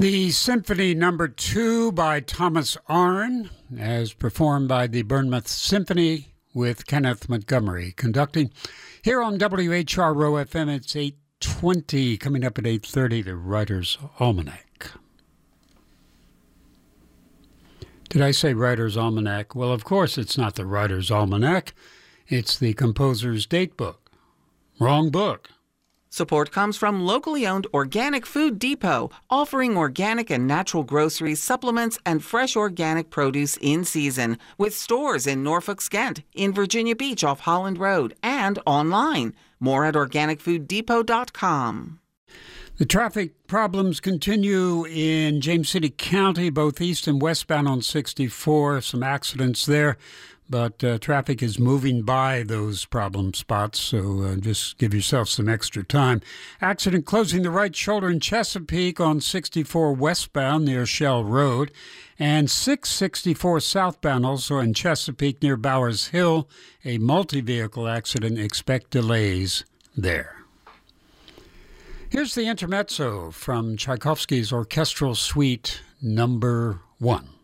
The Symphony Number 2 by Thomas Arne, as performed by the Bournemouth Symphony with Kenneth Montgomery conducting. Here on WHRO FM, it's 8:20. Coming up at 8:30, the Writer's Almanac. Did I say Writer's Almanac? Well, of course it's not the Writer's Almanac. It's the composer's date book. Wrong book. Support comes from locally owned Organic Food Depot, offering organic and natural groceries, supplements, and fresh organic produce in season, with stores in Norfolk, Kent, in Virginia Beach off Holland Road, and online. More at organicfooddepot.com. The traffic problems continue in James City County, both east and westbound on 64. Some accidents there, but traffic is moving by those problem spots, so just give yourself some extra time. Accident closing the right shoulder in Chesapeake on 64 westbound near Shell Road, and 664 southbound also in Chesapeake near Bowers Hill. A multi-vehicle accident. Expect delays there. Here's the intermezzo from Tchaikovsky's Orchestral Suite Number 1.